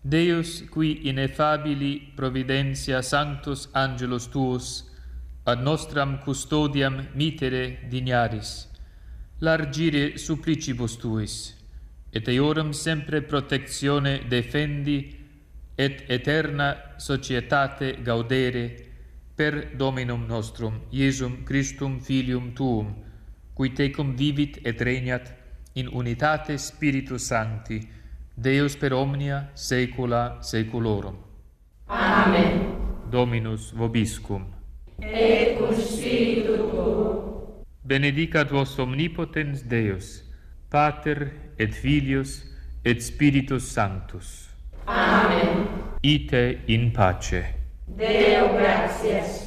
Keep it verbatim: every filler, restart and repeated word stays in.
Deus, qui ineffabili providentia sanctus angelus tuus, ad nostram custodiam mitere dignaris, largire supplicibus tuis, et eorum sempre protectione defendi, et aeterna societate gaudere, per Dominum nostrum, Iesum Christum Filium tuum, qui tecum vivit et regnat in unitate Spiritus Sancti, Deus per omnia saecula saeculorum. Amen. Dominus vobiscum. Et cum spiritu tuo. Benedicat vos omnipotens Deus, Pater et Filius et Spiritus Sanctus. Amen. Ite in pace. Deo gratias.